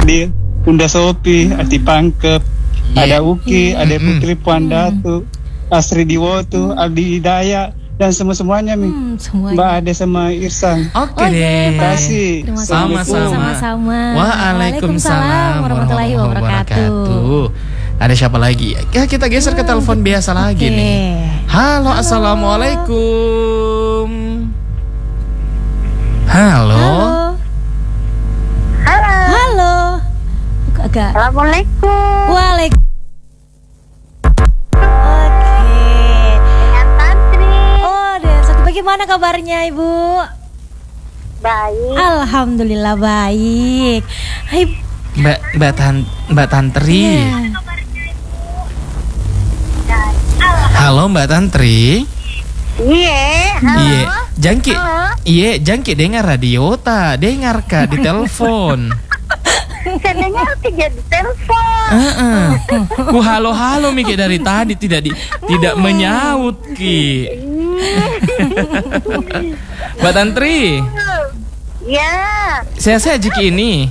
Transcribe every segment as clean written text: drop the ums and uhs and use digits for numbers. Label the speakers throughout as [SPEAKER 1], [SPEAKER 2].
[SPEAKER 1] di Bunda Sopi, Ati Pangkep, ada Uki, ada Putri Puan Datu, Asri Diwotu, Aldi Hidayat, dan semuanya Mi. Mbak Ade sama Irsan.
[SPEAKER 2] Oke deh.
[SPEAKER 1] Terima kasih.
[SPEAKER 2] Sama-sama. Waalaikumsalam warahmatullahi wabarakatuh. Ada siapa lagi? Ya, kita geser ke telepon biasa lagi nih. Halo, assalamualaikum. Halo.
[SPEAKER 3] Agak.
[SPEAKER 4] Assalamualaikum.
[SPEAKER 3] Waalaikumsalam. Oke.
[SPEAKER 4] Dengan Tantri.
[SPEAKER 3] Oh, dan satu bagaimana kabarnya Ibu?
[SPEAKER 4] Baik.
[SPEAKER 3] Alhamdulillah baik. Hai
[SPEAKER 2] Mbak Tantri. Halo Mbak Tantri. Iya, jangki dengar radio ta, dengar ka di telepon.
[SPEAKER 4] Saya dengar tidak di telepon.
[SPEAKER 2] Ku halo Miki dari tadi tidak menyaut Ki. Mbak Tantri.
[SPEAKER 4] Ya.
[SPEAKER 2] Saya Jiki ini.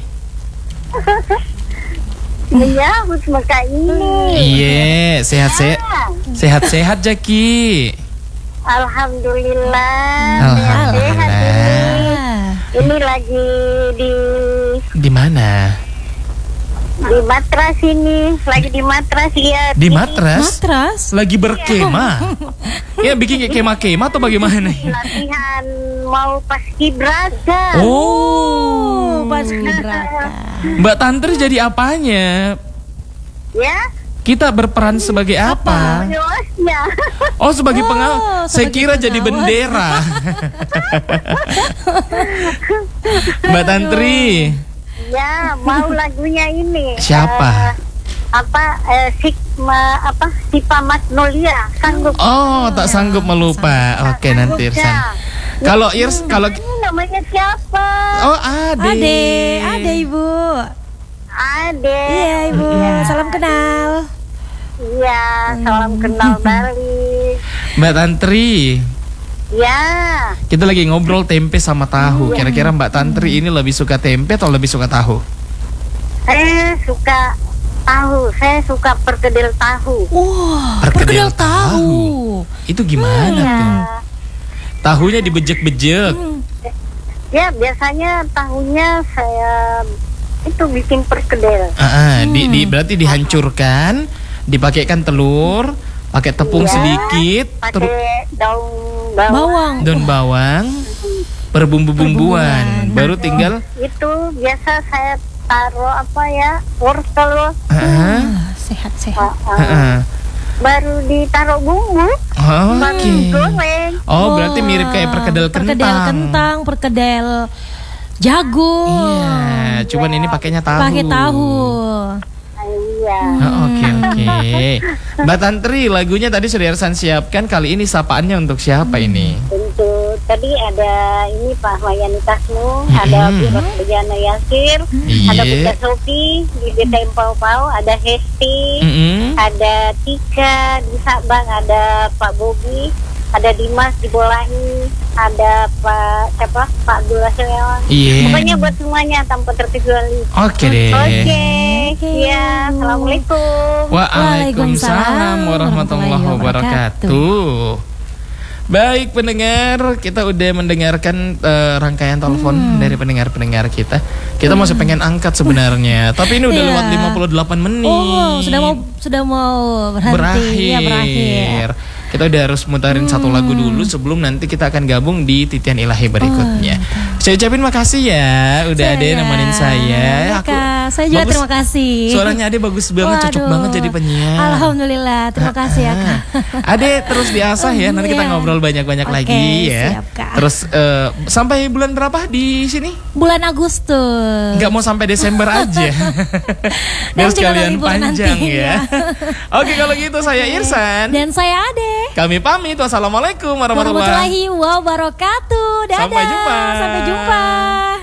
[SPEAKER 4] Menyambut maka ini.
[SPEAKER 2] Iya, sehat-sehat Jaki.
[SPEAKER 4] Alhamdulillah.
[SPEAKER 2] Alhamdulillah.
[SPEAKER 4] Ini lagi
[SPEAKER 2] di mana?
[SPEAKER 4] Di matras ini, lagi di matras ya.
[SPEAKER 2] Di matras? Lagi berkemah. Ya bikin kayak kemah-kemah atau bagaimana?
[SPEAKER 4] Latihan mau paskibraka.
[SPEAKER 2] Oh,
[SPEAKER 3] paskibraka.
[SPEAKER 2] Mbak Tantri jadi apanya?
[SPEAKER 4] Ya?
[SPEAKER 2] Kita berperan sebagai apa?
[SPEAKER 4] Pengawasnya.
[SPEAKER 2] Oh, sebagai pengawal. Saya kira jadi bendera. Mbak Tantri.
[SPEAKER 4] Ya, mau lagunya ini.
[SPEAKER 2] Siapa?
[SPEAKER 4] Sipa Magnolia. Sanggup.
[SPEAKER 2] Oh, tak sanggup melupa. Oke, nanti Irsan. Kalau
[SPEAKER 4] namanya siapa?
[SPEAKER 2] Oh, Ade.
[SPEAKER 3] Ade Ibu.
[SPEAKER 4] Ade.
[SPEAKER 3] Iya Ibu. Salam kenal.
[SPEAKER 4] Iya, salam kenal balik.
[SPEAKER 2] Mbak Tantri.
[SPEAKER 4] Ya.
[SPEAKER 2] Kita lagi ngobrol tempe sama tahu. Kira-kira Mbak Tantri ini lebih suka tempe atau lebih suka tahu?
[SPEAKER 4] Saya suka tahu. Saya suka perkedel tahu.
[SPEAKER 3] Wah,
[SPEAKER 2] perkedel tahu. Itu gimana tuh? Tahunya dibejek-bejek.
[SPEAKER 4] Ya, biasanya tahunya saya itu bikin perkedel.
[SPEAKER 2] Berarti dihancurkan, dipakaikan telur, pakai tepung sedikit,
[SPEAKER 4] pakai
[SPEAKER 2] daun bawang, berbumbu-bumbuan, baru tinggal
[SPEAKER 4] itu biasa saya taruh wortel.
[SPEAKER 3] Sehat-sehat.
[SPEAKER 4] Baru ditaruh bumbu.
[SPEAKER 2] Oke.
[SPEAKER 4] Goreng.
[SPEAKER 2] Oh, berarti mirip kayak perkedel kentang.
[SPEAKER 3] Perkedel jagung.
[SPEAKER 2] Iya, cuman ini pakainya tahu.
[SPEAKER 3] Pakai tahu.
[SPEAKER 4] Iya.
[SPEAKER 2] Oke. Mbak Tantri, lagunya tadi sudah Irsan siapkan. Kali ini sapaannya untuk siapa ini?
[SPEAKER 4] Untuk tadi ada ini Pak Mayani Tasmu, ada Bu Rosbejana Yasir, ada Bunda Sopi di Tempau Pau, ada Hesti, ada Tika di Sabang, ada Pak Bobi, ada Dimas di Bolahi, ada Pak Abdullah Sewang. Pokoknya buat semuanya tanpa terkecuali.
[SPEAKER 2] Oke deh.
[SPEAKER 4] Ya, assalamualaikum.
[SPEAKER 2] Waalaikumsalam warahmatullahi wabarakatuh. Baik pendengar, kita udah mendengarkan rangkaian telepon dari pendengar-pendengar kita. Kita masih pengen angkat sebenarnya, tapi ini udah lewat 58 menit.
[SPEAKER 3] Oh, sudah mau berhenti. Berakhir.
[SPEAKER 2] Kita udah harus mutarin satu lagu dulu sebelum nanti kita akan gabung di Titian Ilahi berikutnya. Saya ucapin makasih ya, udah Ade nemenin saya.
[SPEAKER 3] Saya juga terima kasih.
[SPEAKER 2] Suaranya Ade bagus banget, cocok banget jadi penyiar.
[SPEAKER 3] Alhamdulillah, terima kasih ya Kak.
[SPEAKER 2] Ade terus diasah ya, nanti kita ngobrol banyak-banyak lagi ya.
[SPEAKER 3] Siap, Kak.
[SPEAKER 2] Terus sampai bulan berapa di sini?
[SPEAKER 3] Bulan Agustus.
[SPEAKER 2] Nggak mau sampai Desember aja. Biar sekalian panjang nanti, ya. Oke, kalau gitu saya Irsan
[SPEAKER 3] dan saya Ade.
[SPEAKER 2] Kami pamit. Wassalamualaikum warahmatullahi
[SPEAKER 3] wabarakatuh. Dadah.
[SPEAKER 2] Sampai jumpa.
[SPEAKER 3] Sampai jumpa.